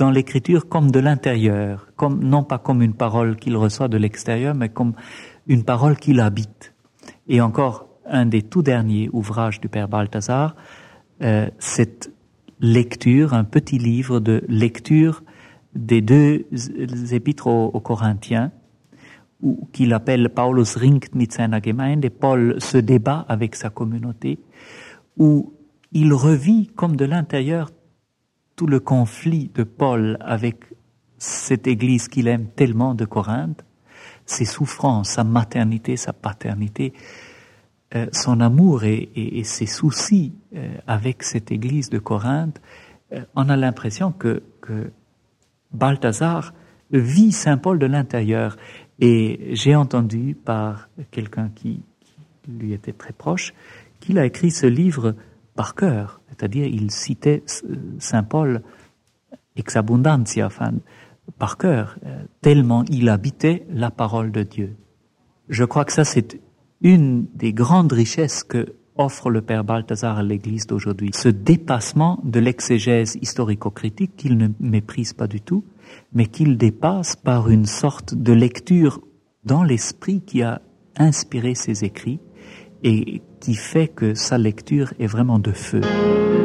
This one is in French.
dans l'écriture comme de l'intérieur, comme non pas comme une parole qu'il reçoit de l'extérieur, mais comme une parole qu'il habite. Et encore, un des tout derniers ouvrages du père Balthazar, cette lecture, un petit livre de lecture des deux épîtres aux Corinthiens, qu'il appelle Paulus ringt mit seiner Gemeinde, Paul se débat avec sa communauté, où il revit comme de l'intérieur tout le conflit de Paul avec cette église qu'il aime tellement de Corinthe, ses souffrances, sa maternité, sa paternité, son amour et ses soucis avec cette église de Corinthe. On a l'impression que Balthazar vit Saint Paul de l'intérieur. Et j'ai entendu par quelqu'un qui lui était très proche qu'il a écrit ce livre par cœur, c'est-à-dire il citait Saint Paul ex abundantia, par cœur, tellement il habitait la parole de Dieu. Je crois que ça c'est une des grandes richesses que offre le père Balthazar à l'Église d'aujourd'hui, ce dépassement de l'exégèse historico-critique qu'il ne méprise pas du tout, mais qu'il dépasse par une sorte de lecture dans l'esprit qui a inspiré ses écrits et qui fait que sa lecture est vraiment de feu.